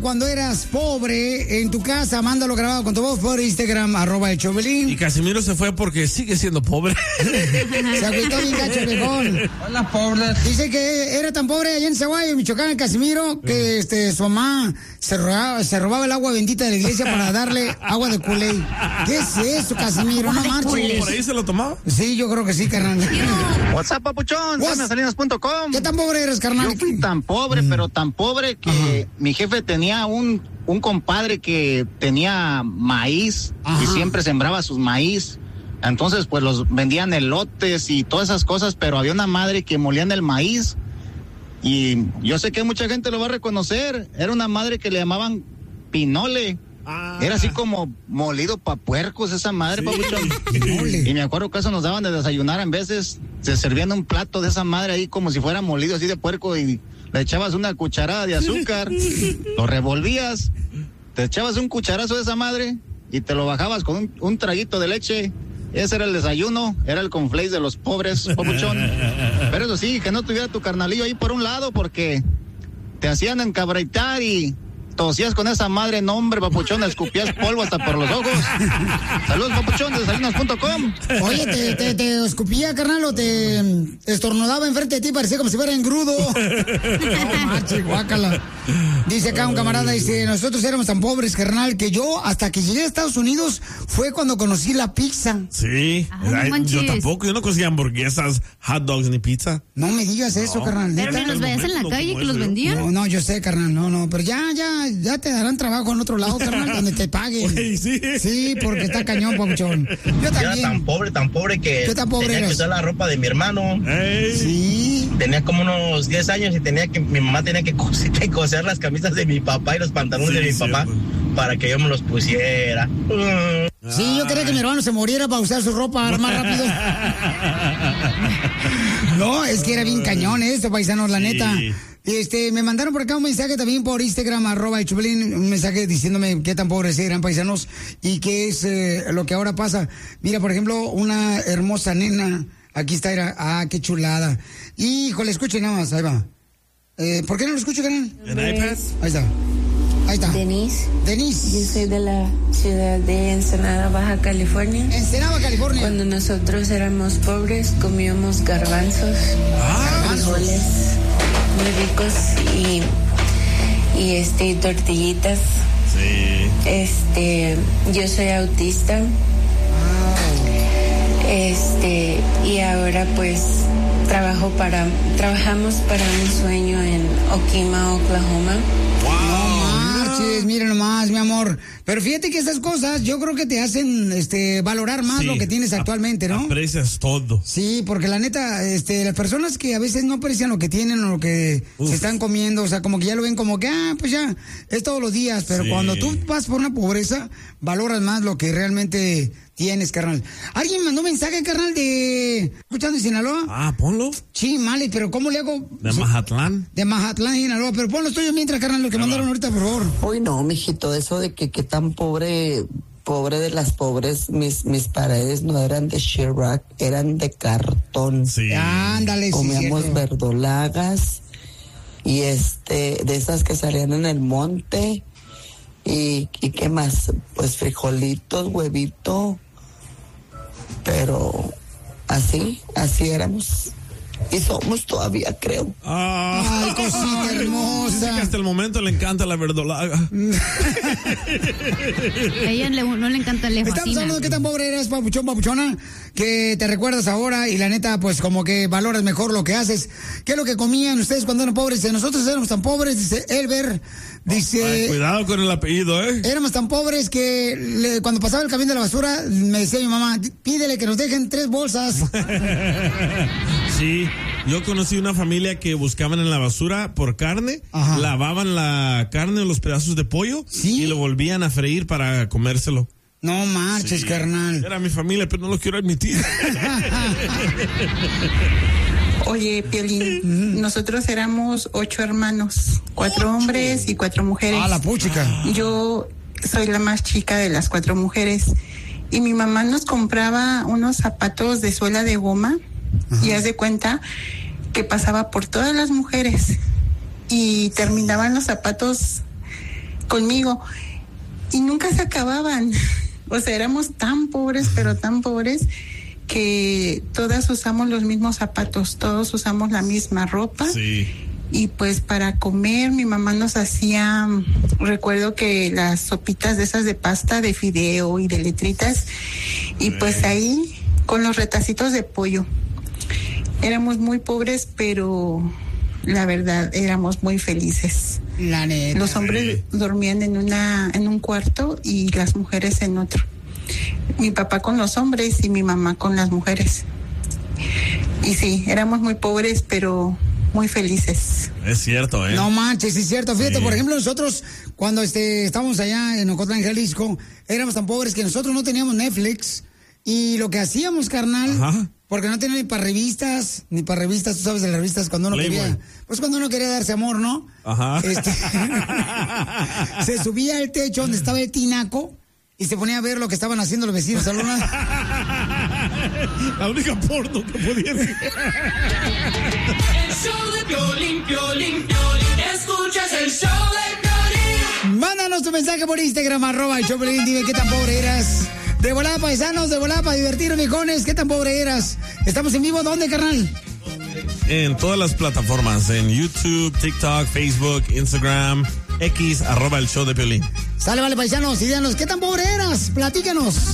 Cuando eras pobre en tu casa, mándalo grabado con tu voz por Instagram, @elchovelín. Y Casimiro se fue porque sigue siendo pobre. Se agüitó bien gacho, viejón. Hola, pobre. Dice que era tan pobre allá en Zaguayo, Michoacán, Casimiro, que su mamá se robaba el agua bendita de la iglesia para darle agua de Kool-Aid. ¿Qué es eso, Casimiro? No marches. ¿Por ahí se lo tomaba? Sí, yo creo que sí, carnal. WhatsApp, papuchón, salinas.com. ¿Qué tan pobre eres, carnal? Yo fui tan pobre, pero tan pobre que mi jefe tenía un compadre que tenía maíz y siempre sembraba sus maíz. Entonces, pues los vendían elotes y todas esas cosas, pero había una madre que molía en el maíz. Y yo sé que mucha gente lo va a reconocer. Era una madre que le llamaban pinole. Era así como molido pa' puercos esa madre, papuchón. Y me acuerdo que eso nos daban de desayunar. En veces se servían un plato de esa madre ahí como si fuera molido así de puerco y le echabas una cucharada de azúcar, lo revolvías, te echabas un cucharazo de esa madre y te lo bajabas con un traguito de leche. Ese era el desayuno, era el cornflakes de los pobres, papuchón. Pero eso sí, que no tuviera tu carnalillo ahí por un lado porque te hacían encabreitar y tosías con esa madre, no hombre, papuchón, escupías polvo hasta por los ojos. Saludos, papuchón, de salinas.com. Oye, te escupía, carnal, o te estornudaba enfrente de ti, parecía como si fuera engrudo. No, macho, guácala. Dice acá un camarada, dice, nosotros éramos tan pobres, carnal, que yo, hasta que llegué a Estados Unidos, fue cuando conocí la pizza. Sí, yo tampoco, yo no conocía hamburguesas, hot dogs ni pizza. No me digas eso, carnal. Pero ni los veías en la calle que los vendían. No, yo sé, carnal, no, pero ya te darán trabajo en otro lado, carnal, donde te paguen. Wey, sí. Sí, porque está cañón, papuchón. Yo también. Era tan pobre que ¿Qué tan pobre tenía eras? que usar la ropa de mi hermano. Hey. Sí. Tenía como unos 10 años y mi mamá tenía que coser las camisas de mi papá y los pantalones de mi papá para que yo me los pusiera. Sí, yo quería que mi hermano se muriera para usar su ropa más rápido. No, es que era bien cañón esto, paisanos, la neta. Me mandaron por acá un mensaje también por Instagram, @elchovelín, un mensaje diciéndome qué tan pobres eran, paisanos, y qué es lo que ahora pasa. Mira, por ejemplo, una hermosa nena, aquí está, qué chulada. Híjole, escuchen nada más, ahí va. ¿Por qué no lo escucho, canal? ¿En iPad? Ahí está. Denise. Denise. Yo soy de la ciudad de Ensenada, Baja California. Ensenada, California. Cuando nosotros éramos pobres, comíamos garbanzos, frijoles muy ricos y tortillitas. Sí. Yo soy autista. Y ahora pues trabajamos para un sueño en Okima, Oklahoma. Mira nomás, mi amor. Pero fíjate que esas cosas yo creo que te hacen valorar más lo que tienes actualmente, ¿no? Aprecias todo. Sí, porque la neta, las personas que a veces no aprecian lo que tienen o lo que se están comiendo, o sea, como que ya lo ven como que, pues ya, es todos los días. Pero cuando tú pasas por una pobreza, valoras más lo que realmente tienes, carnal. ¿Alguien mandó un mensaje, carnal, escuchando en Sinaloa? Ponlo. Sí, male, pero ¿cómo le hago? De Mazatlán. De Mazatlán, Sinaloa, pero ponlo tuyo mientras, carnal, lo que mandaron ahorita, por favor. Uy, no, mijito, eso de que tan pobre de las pobres, mis paredes no eran de sheetrock, eran de cartón. Sí. Ándale, sí. Comíamos verdolagas y de esas que salían en el monte y qué más, pues frijolitos, huevito, pero así éramos. Y somos todavía, creo. Ay, cosita hermosa. Dice que hasta el momento le encanta la verdolaga. A ella no le encanta el Estamos hablando de qué tan pobre eres, papuchón, papuchona, que te recuerdas ahora y la neta, pues como que valoras mejor lo que haces. ¿Qué es lo que comían ustedes cuando eran pobres? Nosotros éramos tan pobres, dice Elber. Dice... Ay, cuidado con el apellido, Éramos tan pobres que cuando pasaba el camión de la basura, me decía mi mamá, pídele que nos dejen 3 bolsas. Sí, yo conocí una familia que buscaban en la basura por carne, lavaban la carne o los pedazos de pollo y lo volvían a freír para comérselo. No marches, carnal. Era mi familia, pero no lo quiero admitir. Oye, Piolín, nosotros éramos 8 hermanos, 4 hombres y 4 mujeres. Ah, la puchica. Yo soy la más chica de las 4 mujeres. Y mi mamá nos compraba unos zapatos de suela de goma. Y haz de cuenta que pasaba por todas las mujeres y terminaban los zapatos conmigo y nunca se acababan. O sea, éramos tan pobres, pero tan pobres, que todas usamos los mismos zapatos, todos usamos la misma ropa. Sí. Y pues para comer mi mamá nos hacía, recuerdo que las sopitas de esas de pasta, de fideo y de letritas, y pues ahí con los retacitos de pollo. Éramos muy pobres, pero la verdad éramos muy felices. La neta. Los hombres dormían en un cuarto y las mujeres en otro. Mi papá con los hombres y mi mamá con las mujeres. Y sí, éramos muy pobres, pero muy felices. Es cierto, ¿eh? No manches, es cierto. Fíjate, Sí. por ejemplo, nosotros cuando estábamos allá en Ocotlán, Jalisco, éramos tan pobres que nosotros no teníamos Netflix. Y lo que hacíamos, carnal, Ajá. porque no tenía ni para revistas, tú sabes de las revistas cuando uno Playboy. quería, pues cuando uno quería darse amor, ¿no? Ajá. Se subía al techo donde estaba el tinaco y se ponía a ver lo que estaban haciendo los vecinos al lado. La única porno que podía ver. El show de Piolín, Piolín, Piolín. Escuchas el show de Piolín. Mándanos tu mensaje por Instagram, @el show de Piolín, dime qué tan pobre eras. De volada, paisanos, de volada para divertir, mijones, qué tan pobre eras. Estamos en vivo, ¿dónde, carnal? En todas las plataformas, en YouTube, TikTok, Facebook, Instagram, X, @el show de Piolín. Sale, vale, paisanos, y díganos, ¿qué tan pobre eras? Platícanos.